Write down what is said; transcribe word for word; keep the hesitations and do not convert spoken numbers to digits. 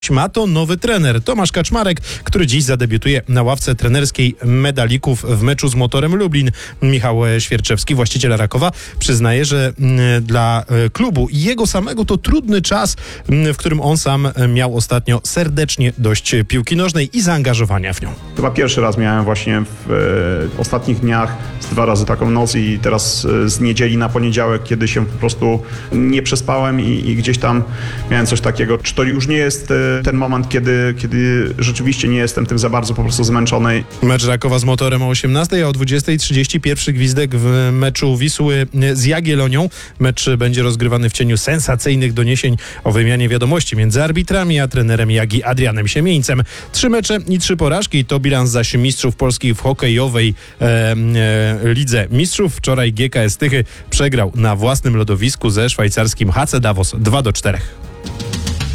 Ma to nowy trener, Tomasz Kaczmarek, który dziś zadebiutuje na ławce trenerskiej medalików w meczu z Motorem Lublin. Michał Świerczewski, właściciel Rakowa, przyznaje, że dla klubu i jego samego to trudny czas, w którym on sam miał ostatnio serdecznie dość piłki nożnej i zaangażowania w nią. Chyba pierwszy raz miałem właśnie w e, ostatnich dniach z dwa razy taką noc i teraz e, z niedzieli na poniedziałek, kiedy się po prostu nie przespałem i, i gdzieś tam miałem coś takiego. Czy to już nie jest e, ten moment, kiedy, kiedy rzeczywiście nie jestem tym za bardzo po prostu zmęczony. Mecz Rakowa z Motorem o osiemnastej, a o dwudziestej trzydzieści pierwszy gwizdek w meczu Wisły z Jagiellonią. Mecz będzie rozgrywany w cieniu sensacyjnych doniesień o wymianie wiadomości między arbitrami a trenerem Jagi Adrianem Siemieńcem. Trzy mecze i trzy porażki to bilans zaś mistrzów Polski w hokejowej e, e, Lidze Mistrzów. Wczoraj G K S Tychy przegrał na własnym lodowisku ze szwajcarskim H C Davos dwa do czterech.